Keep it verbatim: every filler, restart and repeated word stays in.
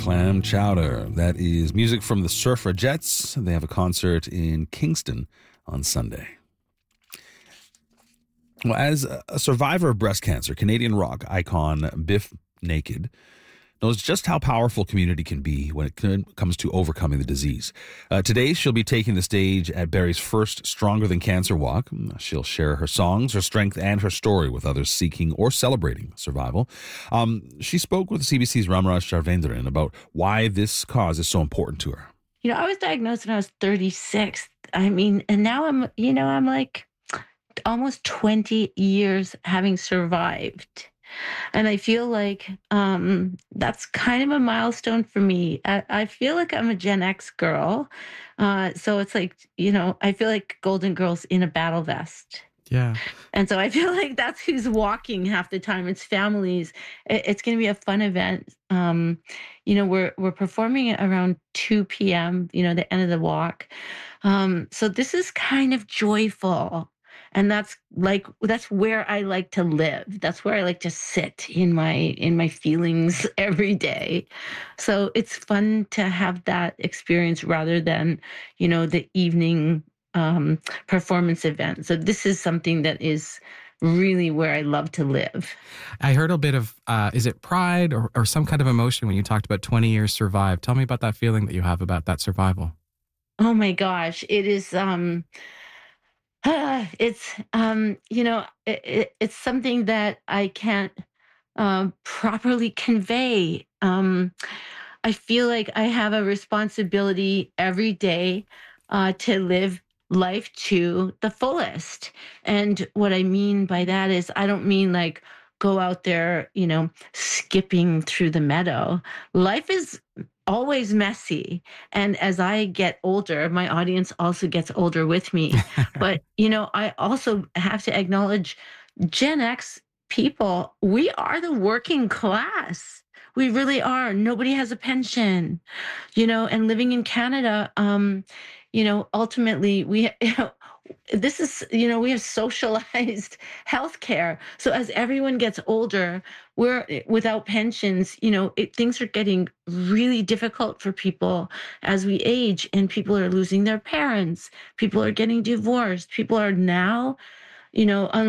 Clam Chowder. That is music from the Surfragettes. They have a concert in Kingston on Sunday. Well, as a survivor of breast cancer, Canadian rock icon Biff Naked knows just how powerful community can be when it comes to overcoming the disease. Uh, today, she'll be taking the stage at Barrie's first Stronger Than Cancer walk. She'll share her songs, her strength, and her story with others seeking or celebrating survival. Um, she spoke with C B C's Ramraj Charvendran about why this cause is so important to her. You know, I was diagnosed when I was thirty-six. I mean, and now I'm, you know, I'm like almost twenty years having survived. And I feel like um, that's kind of a milestone for me. I, I feel like I'm a Gen X girl. Uh, so it's like, you know, I feel like Golden Girls in a battle vest. Yeah. And so I feel like that's who's walking half the time. It's families. It, it's going to be a fun event. Um, you know, we're we're performing at around two p.m., you know, the end of the walk. Um, so this is kind of joyful. And that's like, that's where I like to live. That's where I like to sit in my, in my feelings every day. So it's fun to have that experience rather than, you know, the evening um, performance event. So this is something that is really where I love to live. I heard a bit of, uh, is it pride or, or some kind of emotion when you talked about twenty years survived? Tell me about that feeling that you have about that survival. Oh my gosh. It is, um, Uh, it's um, you know, it, it, it's something that I can't um, properly convey. Um, I feel like I have a responsibility every day uh, to live life to the fullest. And what I mean by that is, I don't mean like go out there, you know, skipping through the meadow. Life is always messy. And as I get older, my audience also gets older with me. But, you know, I also have to acknowledge Gen X people, we are the working class. We really are. Nobody has a pension, you know, and living in Canada, um, you know, ultimately we, you know, this is, you know, we have socialized healthcare. So as everyone gets older, we're without pensions, you know, it, things are getting really difficult for people as we age, and people are losing their parents. People are getting divorced. People are now, you know,